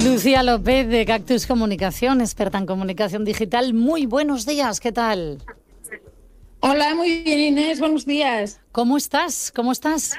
Lucía López de Cactus Comunicación, experta en comunicación digital. Muy buenos días, ¿qué tal? Hola, muy bien, Inés, buenos días. ¿Cómo estás? ¿Cómo estás?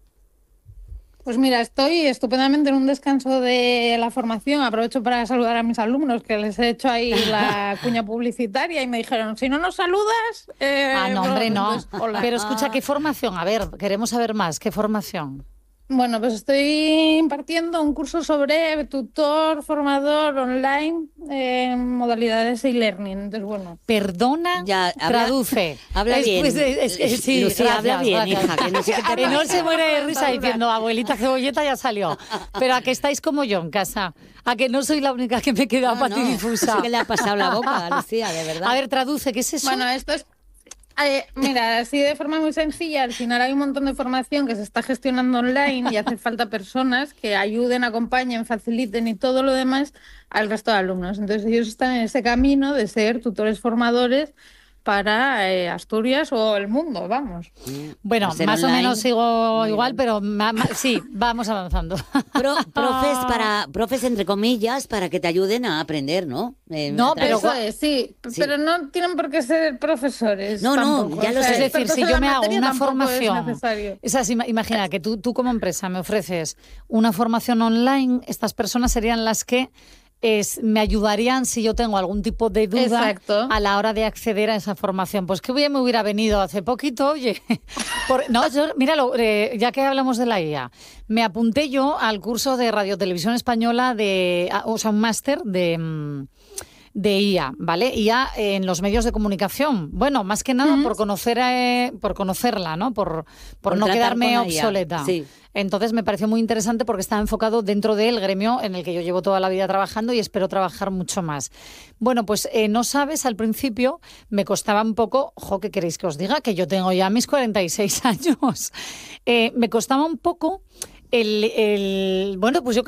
Pues mira, estoy estupendamente en un descanso de la formación. Aprovecho para saludar a mis alumnos, que les he hecho ahí la cuña publicitaria y me dijeron, si no nos saludas... No, hombre, no. Entonces, hola. Pero escucha, ¿qué formación? A ver, queremos saber más. ¿Qué formación? Bueno, pues estoy impartiendo un curso sobre tutor, formador online en modalidades e-learning. Entonces, bueno. Perdona, ya, traduce. Habla bien. Sí, Lucía, habla bien, gracias. hija. Que no sé qué te Y no pasa. se muere de risa diciendo, abuelita cebolleta ya salió. Pero a que estáis como yo en casa. A que no soy la única que me queda patidifusa. No sé qué le ha pasado la boca a Lucía, de verdad. A ver, traduce, ¿qué es eso? Bueno, esto es... mira, así de forma muy sencilla, al final hay un montón de formación que se está gestionando online y hace falta personas que ayuden, acompañen, faciliten y todo lo demás al resto de alumnos. Entonces ellos están en ese camino de ser tutores formadores para Asturias o el mundo, vamos. Bueno, Pues en más online, o menos sigo muy igual, bien. pero sí, vamos avanzando. Profes entre comillas, para que te ayuden a aprender, ¿no? No, a través- pero Eso es, sí, Sí. pero no tienen por qué ser profesores. No, no, tampoco. ya lo sé. Es decir, expertos si en yo la me hago materia una tampoco formación, es necesario. imagina que tú como empresa me ofreces una formación online, estas personas serían las que me ayudarían si yo tengo algún tipo de duda Exacto. a la hora de acceder a esa formación. Pues que bien me hubiera venido hace poquito, oye. Míralo, ya que hablamos de la IA, me apunté yo al curso de Radio Televisión Española, un máster de IA, ¿vale? IA en los medios de comunicación. Bueno, más que nada por conocerla, ¿no? Por no tratar quedarme con la IA, obsoleta. sí. Entonces me pareció muy interesante porque estaba enfocado dentro del gremio en el que yo llevo toda la vida trabajando y espero trabajar mucho más. Bueno, pues no sabes, al principio me costaba un poco, ¿qué queréis que os diga? Que yo tengo ya mis 46 años. Me costaba un poco bueno, pues yo